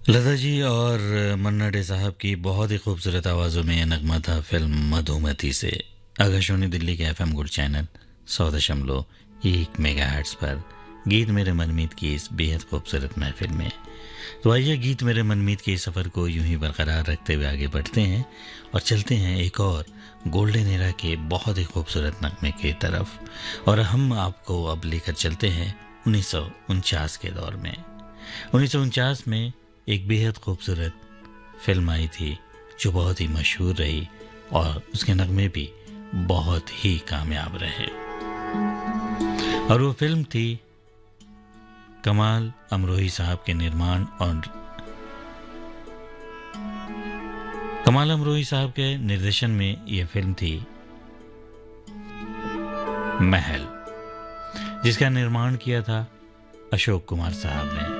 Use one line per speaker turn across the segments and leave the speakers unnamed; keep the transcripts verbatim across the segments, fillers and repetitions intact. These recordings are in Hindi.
लता जी और मन्ना डे साहब की बहुत ही खूबसूरत आवाज़ों में यह नगमा था फिल्म मधुमती से। आकाशवाणी दिल्ली के एफएम गुड चैनल सौ दशमलव एक मेगा हर्ट्ज पर गीत मेरे मनमीत की इस बेहद खूबसूरत महफिल में। तो आइए गीत मेरे मनमीत के सफ़र को यूं ही बरकरार रखते हुए आगे बढ़ते हैं और चलते हैं एक और गोल्डन एरा के बहुत ही खूबसूरत नगमे की तरफ। और हम आपको अब लेकर चलते हैं उन्नीस सौ उनचास के दौर में। उन्नीस सौ उनचास में एक बेहद खूबसूरत फिल्म आई थी जो बहुत ही मशहूर रही और उसके नगमे भी बहुत ही कामयाब रहे। और वो फिल्म थी कमाल अमरोही साहब के निर्माण और कमाल अमरोही साहब के निर्देशन में यह फिल्म थी महल, जिसका निर्माण किया था अशोक कुमार साहब ने।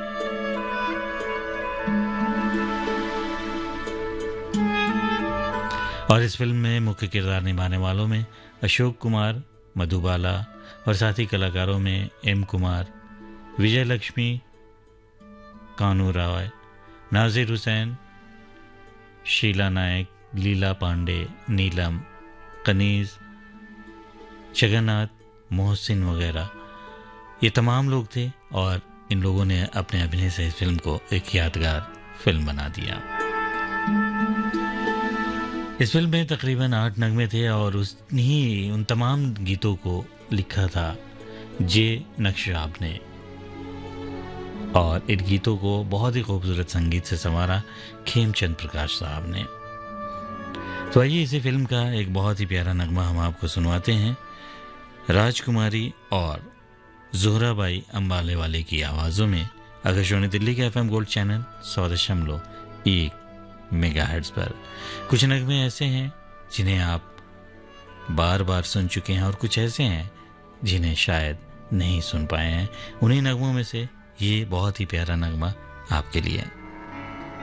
और इस फिल्म में मुख्य किरदार निभाने वालों में अशोक कुमार, मधुबाला और साथी कलाकारों में एम कुमार, विजय लक्ष्मी, कानू रॉय, नाजिर हुसैन, शीला नायक, लीला पांडे, नीलम, कनीज, जगन्नाथ, मोहसिन वगैरह ये तमाम लोग थे। और इन लोगों ने अपने अभिनय से इस फिल्म को एक यादगार फिल्म बना दिया। इस फिल्म में तकरीबन आठ नगमे थे और उसने उन तमाम गीतों को लिखा था जे नक्शराब ने और इन गीतों को बहुत ही खूबसूरत संगीत से संवारा खेमचंद प्रकाश साहब ने। तो आइए इसी फिल्म का एक बहुत ही प्यारा नगमा हम आपको सुनवाते हैं राजकुमारी और जोहराबाई अंबाले वाले की आवाज़ों में आकाशवाणी दिल्ली के एफएम गोल्ड चैनल सौ दशमलव एक मेगाहर्ट्ज़ पर। कुछ नगमे ऐसे हैं जिन्हें आप बार बार सुन चुके हैं और कुछ ऐसे हैं जिन्हें शायद नहीं सुन पाए हैं। उन्हीं नगमों में से ये बहुत ही प्यारा नगमा आपके लिए।